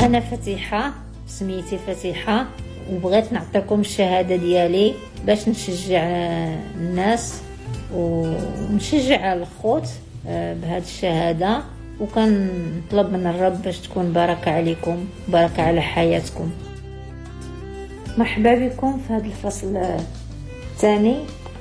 أنا فتيحة، سميتي فتيحة، وبغيت نعطيكم الشهادة ديالي باش نشجع الناس ونشجع الأخوت بهذه الشهادة، وكان نطلب من الرب باش تكون بركة عليكم، بركة على حياتكم. مرحبا بكم في هذا الفصل الثاني،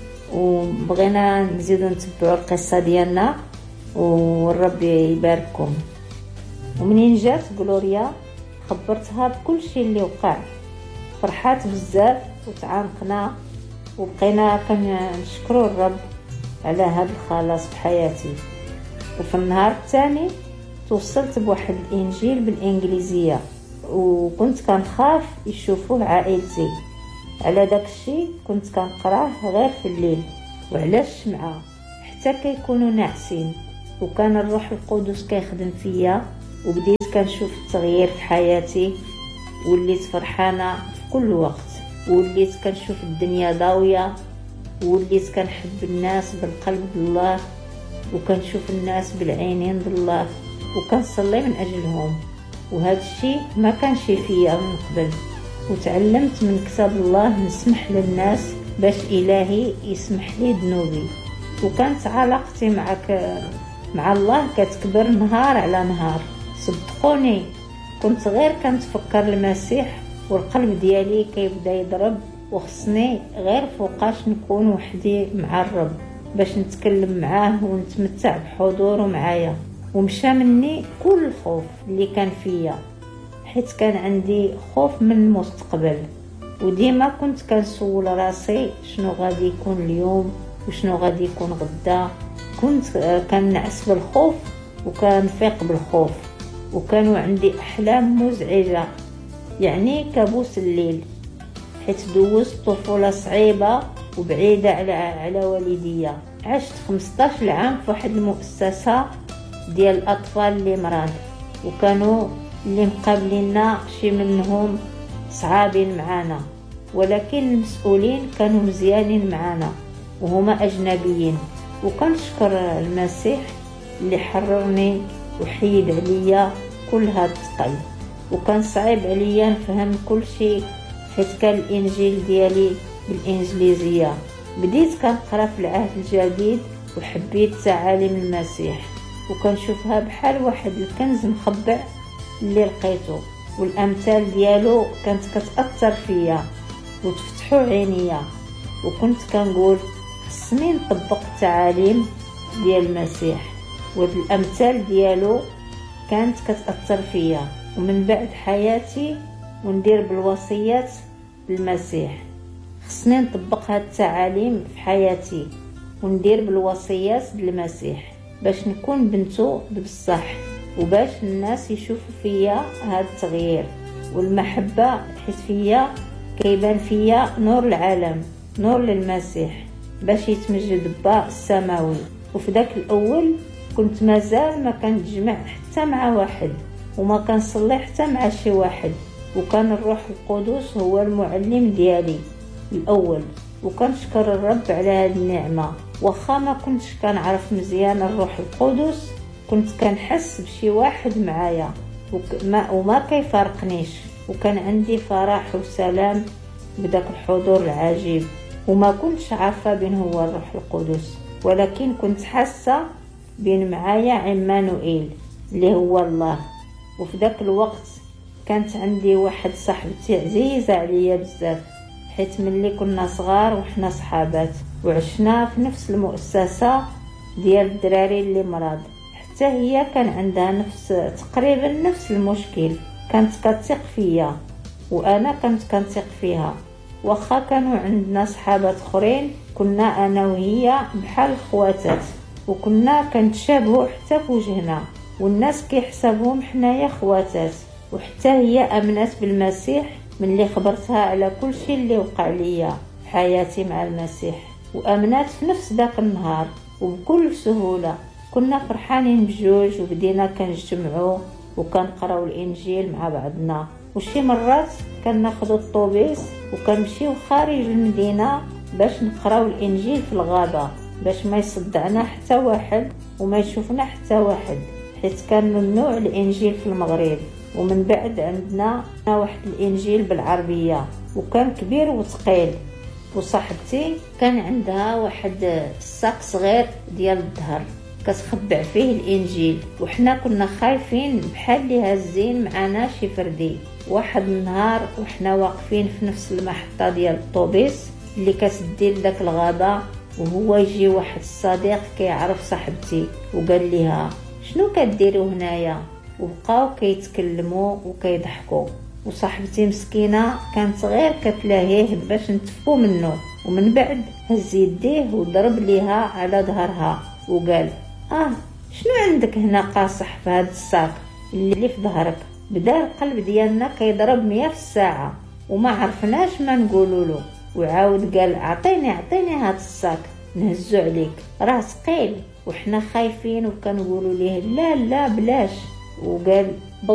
وبغينا نزيدو نتبعوا القصة ديالنا والرب يبارككم. ومنين جات غلوريا خبرتها بكل شيء اللي وقع، فرحات بزاف وتعانقنا، وبقينا كنشكروا الرب على هذا الخلاص في حياتي. وفي النهار الثاني توصلت بواحد الانجيل بالانجليزيه، وكنت كنخاف يشوفوه عائلتي. على داك الشيء كنت كنقراه غير في الليل وعلى الشمعه حتى كيكونوا ناعسين، وكان الروح القدس كيخدم فيا، وبديت كنشوف التغيير في حياتي، وليت فرحانه في كل وقت، وليت كنشوف الدنيا ضاويه، وليت كنحب الناس بالقلب الله، وكنشوف الناس بالعينين بالله، وكنصلي من اجلهم. وهذا الشيء ما كانش فيا من قبل، وتعلمت من كتاب الله نسمح للناس باش إلهي يسمح لي ذنوبي. وكانت علاقتي مع الله كتكبر نهار على نهار. صدقوني كنت غير كنتفكر المسيح والقلب ديالي كيبدا يضرب، وخصني غير فوقاش نكون وحدي مع الرب باش نتكلم معاه ونتمتع بحضوره معايا. ومشى مني كل الخوف اللي كان فيا، حيت كان عندي خوف من المستقبل، وديما كنت كنسول راسي شنو غادي يكون اليوم وشنو غادي يكون غدا. كنت كنعس بالخوف وكنفيق بالخوف، وكانوا عندي احلام مزعجه، يعني كابوس الليل، حيت دوزت طفوله صعيبه وبعيده على والديا. عشت 15 عام في واحد المؤسسه ديال الاطفال اللي مرض، وكانوا اللي مقابليننا شي منهم صعابين معانا، ولكن المسؤولين كانوا مزيانين معانا وهما اجنبيين. وكنشكر المسيح اللي حررني وحيد عليا كل هذا الثقل. وكان صعيب عليا نفهم كل شيء، حيت كان الانجيل ديالي بالانجليزيه. بديت كنقرا في العهد الجديد وحبيت تعاليم المسيح، وكنشوفها بحال واحد الكنز مخبأ اللي لقيته، والامثال ديالو كانت كتاثر فيا وتفتحوا عينيا. وكنت كنقول خصني نطبق التعاليم ديال المسيح، والامثال ديالو كانت كتاثر فيا. ومن بعد حياتي وندير بالوصيات المسيح، خصني نطبق هاد التعاليم في حياتي وندير بالوصيات المسيح باش نكون بنته بصح، وباش الناس يشوفوا فيا هذا التغيير والمحبة، حيت فيا كيبان فيا نور العالم، نور للمسيح، باش يتمجد با السماوي. وفي ذاك الاول كنت مازال ما كنتجمع حتى مع واحد، وما كنصلي حتى مع شي واحد، وكان الروح القدس هو المعلم ديالي الاول. وكنشكر الرب على هذه النعمه، واخا ما كنتش كنعرف مزيان الروح القدس، كنت كنحس بشي واحد معايا وما كيفارقنيش، وكان عندي فرح وسلام بداك الحضور العجيب. وما كنتش عارفه بين هو الروح القدس، ولكن كنت حاسه بين معايا عمانوئيل اللي هو الله. وفي ذاك الوقت كانت عندي واحد صاحبتي عزيزه عليا بزاف، حيت ملي كنا صغار وحنا صحابات، وعشنا في نفس المؤسسه ديال الدراري اللي مرض. حتى هي كان عندها تقريبا نفس المشكل، كانت كتثق فيا وانا كنت كنثق فيها. واخا كانوا عندنا صحابات اخرين، كنا انا وهي بحال خواتات، وكنا كنتشابهوا حتى في وجهنا، والناس كيحسبوهم حنايا خواتات. وحتى هي امنت بالمسيح ملي خبرتها على كل شيء اللي وقع ليا في حياتي مع المسيح، وامنت في نفس ذاك النهار وبكل سهوله. كنا فرحانين بجوج، وبدينا كنجتمعوا وكنقراو الانجيل مع بعضنا. وشي مرات كناخذوا الطوبيس وكنمشيو خارج المدينه باش نقراو الانجيل في الغابه، باش ما يصدعنا حتى واحد وما يشوفنا حتى واحد، حيت كان ممنوع الانجيل في المغرب. ومن بعد عندنا واحد الانجيل بالعربيه وكان كبير وثقيل. وصاحبتي كان عندها واحد الساق صغير ديال الظهر كتخبع فيه الانجيل، وحنا كنا خايفين بحال اللي هازين معنا شي فردي. واحد النهار وحنا واقفين في نفس المحطه ديال الطوبيس اللي كتدي لذاك الغابه، وهو يجي واحد الصديق كيعرف صاحبتي وقال لها شنو كديروا هنايا، وبقاو كيتكلموا وكيضحكوا. وصاحبتي مسكينه كانت غير كتلاهيه باش نتفقوا منه. ومن بعد هز يديه وضرب ليها على ظهرها وقال شنو عندك هنا قاصح في هاد الساق اللي في ظهرك؟ بدا القلب ديالنا كيضرب 100 في الساعه وما عرفناش ما نقولوا له. وعاود قال عطيني هاد الساق نهزو عليك، راه ثقيل. وحنا خايفين وكنقولوا ليه لا بلاش. وقال